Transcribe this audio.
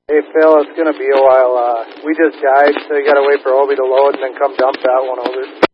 Hey, Phil, it's going to be a while. We just died, so you got to wait for Obi to load and then come dump that one over.